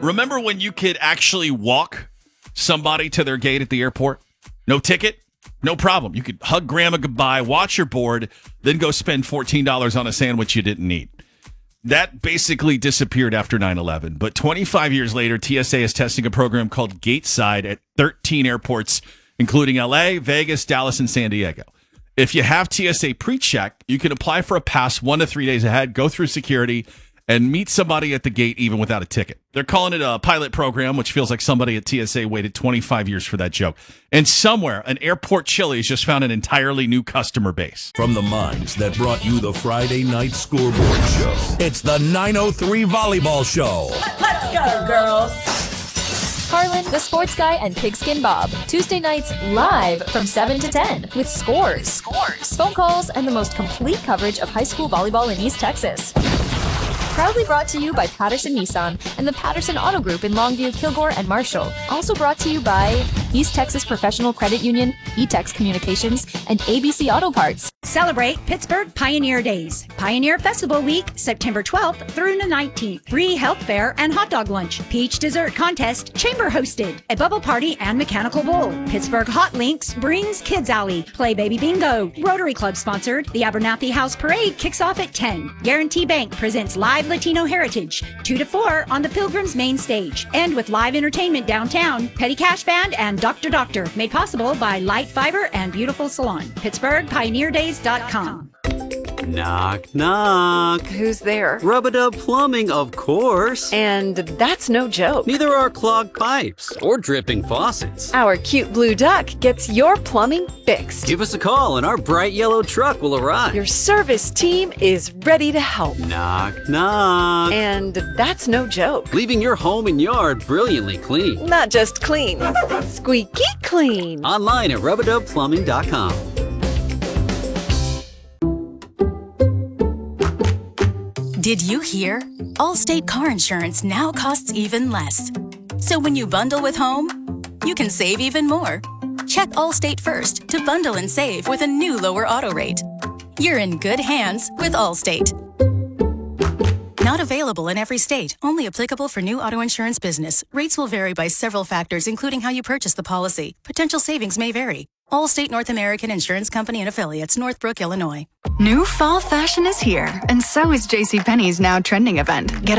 Remember when you could actually walk somebody to their gate at the airport? No ticket, no problem. You could hug grandma goodbye, watch your board, then go spend $14 on a sandwich you didn't need. That basically disappeared after 9/11. But 25 years later, TSA is testing a program called Gateside at 13 airports, including LA, Vegas, Dallas, and San Diego. If you have TSA pre-check, you can apply for a pass 1 to 3 days ahead, go through security, and meet somebody at the gate even without a ticket. They're calling it a pilot program, which feels like somebody at TSA waited 25 years for that joke. And somewhere, an airport Chili's just found an entirely new customer base. From the minds that brought you the Friday Night Scoreboard Show, it's the 903 Volleyball Show. Let's go, girls. Harlan, the Sports Guy, and Pigskin Bob. Tuesday nights live from 7 to 10 with scores, phone calls, and the most complete coverage of high school volleyball in East Texas. Proudly brought to you by Patterson Nissan and the Patterson Auto Group in Longview, Kilgore, and Marshall. Also brought to you by East Texas Professional Credit Union, E-Tex Communications, and ABC Auto Parts. Celebrate Pittsburgh Pioneer Days. Pioneer Festival Week, September 12th through the 19th. Free health fair and hot dog lunch. Peach dessert contest, chamber hosted. A bubble party and mechanical bull. Pittsburgh Hot Links brings Kids Alley. Play Baby Bingo. Rotary Club sponsored. The Abernathy House Parade kicks off at 10. Guarantee Bank presents Live Latino Heritage, 2 to 4 on the Pilgrim's main stage. And with live entertainment downtown, Petty Cash Band and Dr. Doctor, made possible by Light Fiber and Beautiful Salon. PittsburghPioneerDays.com. Knock, knock. Who's there? Rub-a-Dub Plumbing, of course. And that's no joke. Neither are clogged pipes or dripping faucets. Our cute blue duck gets your plumbing fixed. Give us a call and our bright yellow truck will arrive. Your service team is ready to help. Knock, knock. And that's no joke. Leaving your home and yard brilliantly clean. Not just clean, squeaky clean. Online at rubadubplumbing.com. Did you hear? Allstate car insurance now costs even less. So when you bundle with home, you can save even more. Check Allstate first to bundle and save with a new lower auto rate. You're in good hands with Allstate. Not available in every state. Only applicable for new auto insurance business. Rates will vary by several factors, including how you purchase the policy. Potential savings may vary. Allstate North American Insurance Company and Affiliates, Northbrook, Illinois. New fall fashion is here, and so is JCPenney's Now Trending event. Get